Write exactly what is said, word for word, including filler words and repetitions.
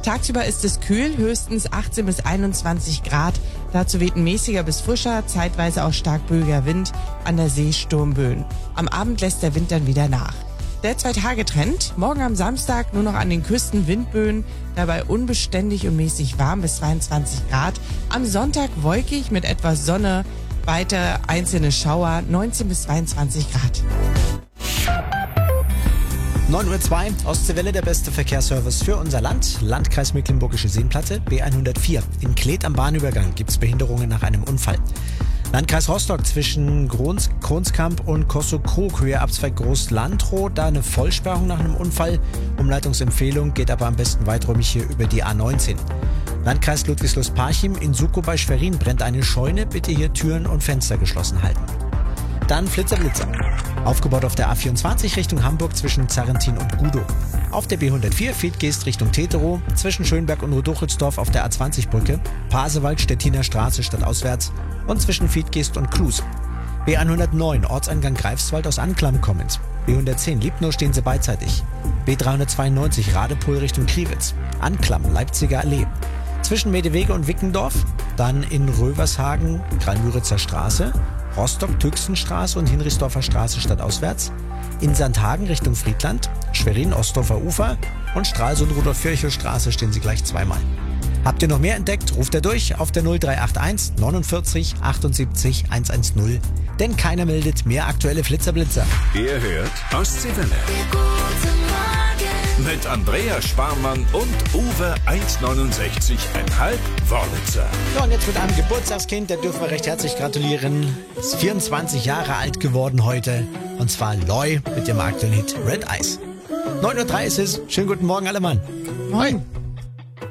Tagsüber ist es kühl, höchstens achtzehn bis einundzwanzig Grad. Dazu weht ein mäßiger bis frischer, zeitweise auch stark böiger Wind, an der See Sturmböen. Am Abend lässt der Wind dann wieder nach. Der Zwei-Tage-Trend. Morgen am Samstag nur noch an den Küsten Windböen, dabei unbeständig und mäßig warm bis zweiundzwanzig Grad. Am Sonntag wolkig mit etwas Sonne, weiter einzelne Schauer, neunzehn bis zweiundzwanzig Grad. neun Uhr zwei, Ostseewelle, der beste Verkehrsservice für unser Land. Landkreis Mecklenburgische Seenplatte, B hundertvier. In Kleet am Bahnübergang gibt es Behinderungen nach einem Unfall. Landkreis Rostock zwischen Krons, Kronskamp und Kossow-Krug, Höhe Abzweig Groß-Landroth, da eine Vollsperrung nach einem Unfall. Umleitungsempfehlung geht aber am besten weiträumig hier über die A neunzehn. Landkreis Ludwigslust-Parchim, in Sukow bei Schwerin brennt eine Scheune, bitte hier Türen und Fenster geschlossen halten. Dann Flitzer Blitzer. Aufgebaut auf der A vierundzwanzig Richtung Hamburg zwischen Zarrentin und Gudow. Auf der B hundertvier Feldgeest Richtung Teterow, zwischen Schönberg und Roduchelsdorf auf der A zwanzig Brücke, Pasewalk Stettiner Straße stadtauswärts und zwischen Feldgeest und Klus. B hundertneun Ortseingang Greifswald aus Anklam kommend. B hundertzehn Liebnow stehen sie beidseitig. B dreihundertzweiundneunzig Radepohl Richtung Kriwitz. Anklam Leipziger Allee. Zwischen Medewege und Wickendorf, dann in Rövershagen Kralmüritzer Straße, Rostock-Tüxenstraße und Hinrichsdorfer Straße stadtauswärts, in Sandhagen Richtung Friedland, Schwerin-Ostdorfer Ufer und Stralsund-Rudolf-Virchow-Straße stehen sie gleich zweimal. Habt ihr noch mehr entdeckt, ruft er durch auf der null drei acht eins neunundvierzig achtundsiebzig hundertzehn, denn keiner meldet mehr aktuelle Flitzerblitzer. Ihr hört Ostseewelle. Mit Andrea Schwarmann und Uwe eins neunundsechzig Komma fünf Wörlitzer. Ja, und jetzt mit einem Geburtstagskind, der dürfen wir recht herzlich gratulieren. Ist vierundzwanzig Jahre alt geworden heute. Und zwar Loy mit dem aktuellen Hit Red Eyes. neun Uhr drei ist es. Schönen guten Morgen, alle Mann. Moin.